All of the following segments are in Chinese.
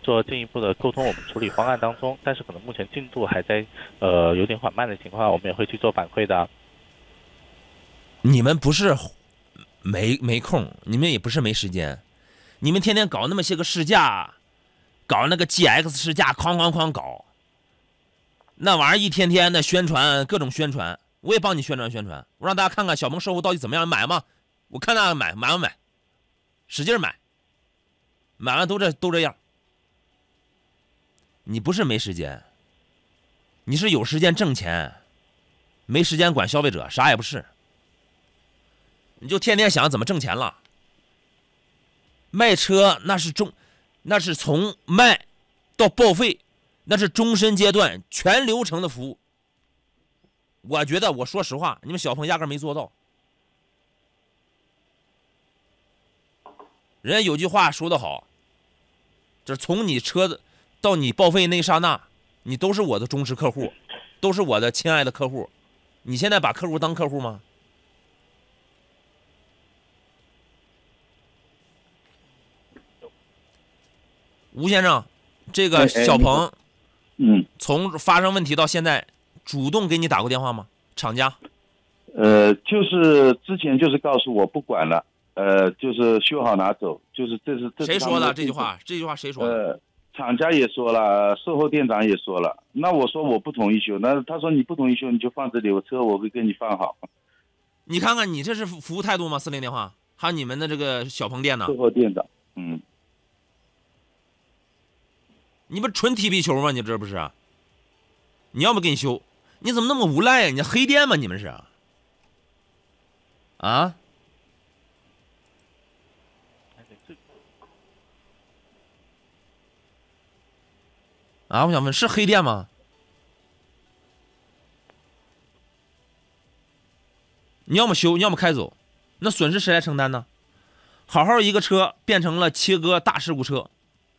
做进一步的沟通，我们处理方案当中，但是可能目前进度还在有点缓慢的情况，我们也会去做反馈的。 你们不是没空，你们也不是没时间，你们天天搞那么些个试驾，搞那个 GX 试驾，哐搞，那玩意儿一天天的宣传，各种宣传，我也帮你宣传，我让大家看看小鹏售后到底怎么样，买吗？我看大家买完买，使劲买，买完都这样。你不是没时间，你是有时间挣钱，没时间管消费者，啥也不是。你就天天想怎么挣钱了。卖车那是从卖到报废，那是终身阶段全流程的服务。我觉得，我说实话，你们小鹏压根没做到。人家有句话说得好，这从你车子到你报废那一刹那，你都是我的忠实客户，都是我的亲爱的客户。你现在把客户当客户吗？吴先生，这个小鹏，从发生问题到现在，主动给你打过电话吗？厂家？ 就是之前就是告诉我不管了，就是修好拿走，就是这是谁说的这句话？这句话谁说的？ 厂家也说了，售后店长也说了。那我说我不同意修，那他说你不同意修，你就放这里，我车我会给你放好。 你看看你这是服务态度吗？40电话，还有你们的这个小鹏店呢？ 售后店长， 你不纯踢皮球吗？你这不是？你要么给你修，你怎么那么无赖呀？你黑店吗？你们是？啊？啊！我想问，是黑店吗？你要么修，要么开走，那损失谁来承担呢？好好一个车变成了切割大事故车。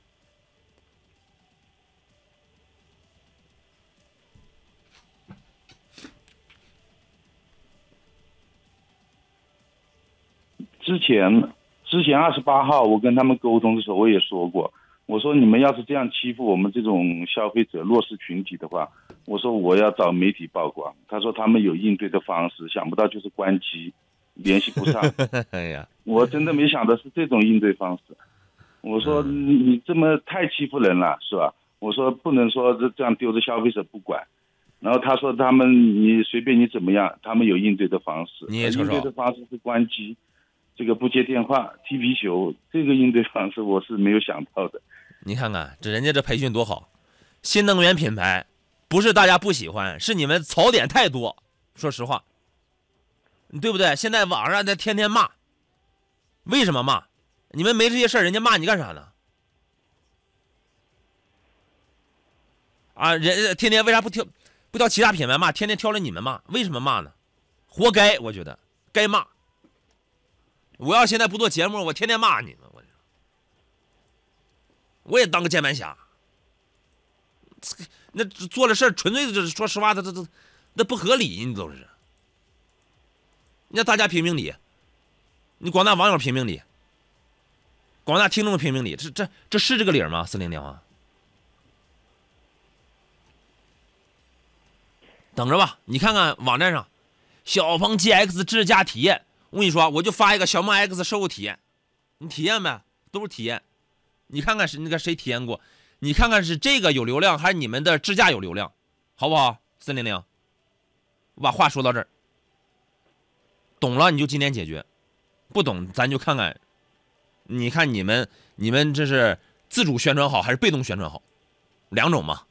之前28号我跟他们沟通的时候，我也说过，我说你们要是这样欺负我们这种消费者弱势群体的话，我说我要找媒体曝光。他说他们有应对的方式，想不到就是关机，联系不上。 哎呀， 我真的没想到是这种应对方式。我说你这么太欺负人了，是吧？我说不能说这样丢着消费者不管。然后他说他们你随便你怎么样，他们有应对的方式。 你也瞅瞅， 应对的方式是关机。这个不接电话、踢皮球，这个应对方式我是没有想到的。 你看看这人家这培训多好，新能源品牌不是大家不喜欢，是你们槽点太多。说实话，对不对？现在网上在天天骂，为什么骂？你们没这些事儿，人家骂你干啥呢？啊，人天天为啥不挑其他品牌骂，天天挑着你们骂？为什么骂呢？活该，我觉得该骂。我要现在不做节目，我天天骂你们，我也当个键盘侠。那做的事儿纯粹就是说实话，那不合理，你都是。你让大家评评理，你广大网友评评理，广大听众评评理，这是这个理吗？40电话，等着吧，你看看网站上，小鹏 GX 智驾体验。我跟你说，我就发一个小鹏 X 售后体验，你体验呗，都是体验。你看看是那个谁体验过，你看看是这个有流量还是你们的智驾有流量，好不好？400，我把话说到这儿，懂了你就今天解决，不懂咱就看看，你看你们这是自主宣传好还是被动宣传好，两种嘛。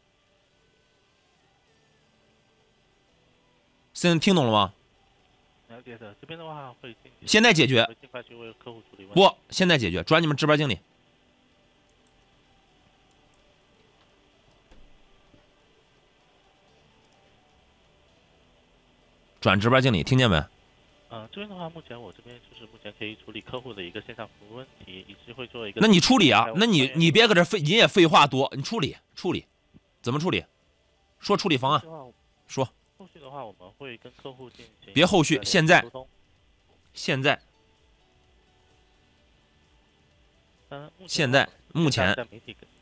现在听懂了吗？ 了解的，这边的话会现在解决， 会尽快去为客户处理问题。 不，现在解决，转你们值班经理。转值班经理，听见没？ 这边的话，目前我这边就是目前可以处理客户的一个线上服务问题，以及会做一个。 那你处理啊？那你别搁这你也废话多，你处理，怎么处理？说处理方案，说。 后续的话，我们会跟客户进行。 别后续，现在。目前。 在媒体